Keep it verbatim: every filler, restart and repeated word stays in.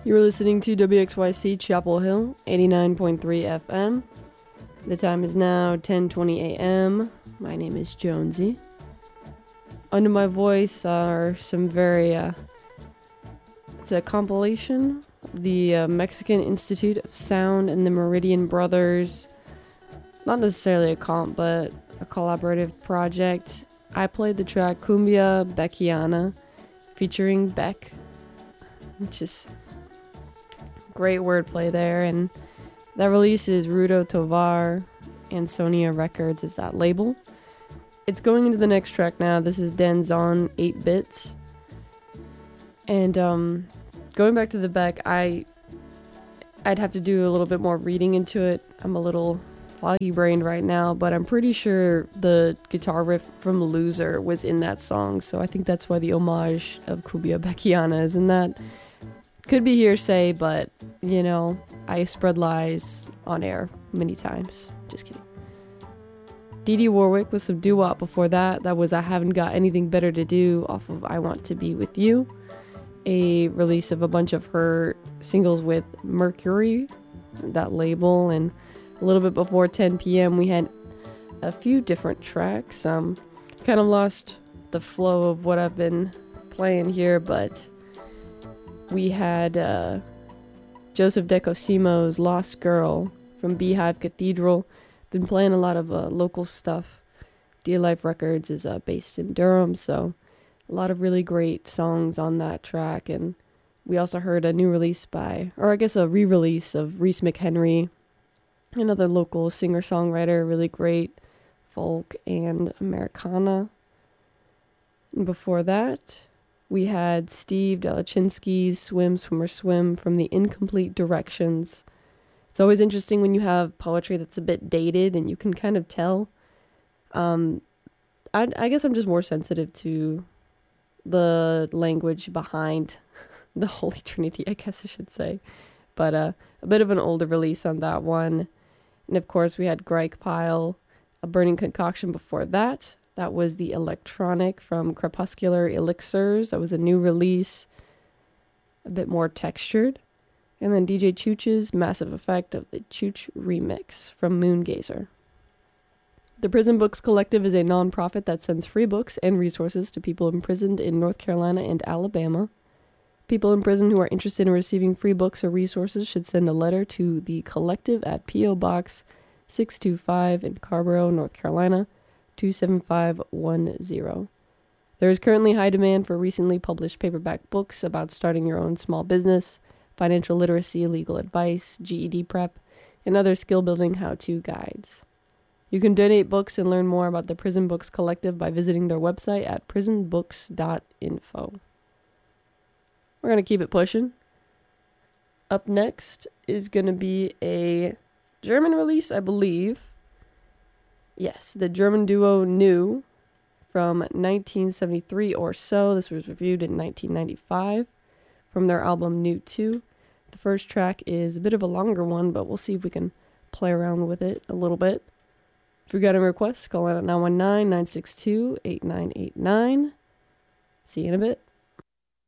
You're listening to W X Y C Chapel Hill, eighty-nine point three F M. The time is now ten twenty a m My name is Jonesy. Under my voice are some very, uh, it's a compilation. The uh, Mexican Institute of Sound and the Meridian Brothers. Not necessarily a comp, but a collaborative project. I played the track Cumbia Beckiana, featuring Beck, which is great wordplay there. And that release is Rudo Tovar, and Sonia Records is that label. It's going into the next track now. This is Denzon eight bits. And um, going back to the Beck, I, I'd have to do a little bit more reading into it. I'm a little foggy brained right now, but I'm pretty sure the guitar riff from Loser was in that song, so I think that's why the homage of Cumbia Beckiana is in that. Could be hearsay, but, you know, I spread lies on air many times. Just kidding. Dee Dee Warwick with some doo-wop before that. That was I Haven't Got Anything Better to Do off of I Want to Be With You, a release of a bunch of her singles with Mercury, that label. And a little bit before ten p.m. we had a few different tracks. Um, kind of lost the flow of what I've been playing here, but we had uh, Joseph DeCosimo's Lost Girl from Beehive Cathedral. Been playing a lot of uh, local stuff. Dear Life Records is uh, based in Durham, so a lot of really great songs on that track. And we also heard a new release by, or I guess a re-release of Reese McHenry, another local singer-songwriter, really great folk and Americana. And before that, we had Steve Dalachinsky's Swim, Swimmer, Swim from the Incomplete Directions. It's always interesting when you have poetry that's a bit dated and you can kind of tell. Um, I, I guess I'm just more sensitive to the language behind the Holy Trinity, I guess I should say. But uh, a bit of an older release on that one. And of course, we had Greg Pyle, A Burning Concoction before that. That was the electronic from Crepuscular Elixirs. That was a new release, a bit more textured. And then D J Chooch's Massive Effect of the Chooch Remix from Moongazer. The Prison Books Collective is a nonprofit that sends free books and resources to people imprisoned in North Carolina and Alabama. People in prison who are interested in receiving free books or resources should send a letter to the collective at P O Box six two five in Carborough, North Carolina, two seven five one zero. There is currently high demand for recently published paperback books about starting your own small business, financial literacy, legal advice, G E D prep, and other skill-building how-to guides. You can donate books and learn more about the Prison Books Collective by visiting their website at prison books dot info. We're going to keep it pushing. Up next is going to be a German release, I believe. Yes, the German duo New from nineteen seventy-three or so. This was reviewed in nineteen ninety-five from their album New two. The first track is a bit of a longer one, but we'll see if we can play around with it a little bit. If you've got a request, call in at nine one nine, nine six two, eight nine eight nine. See you in a bit.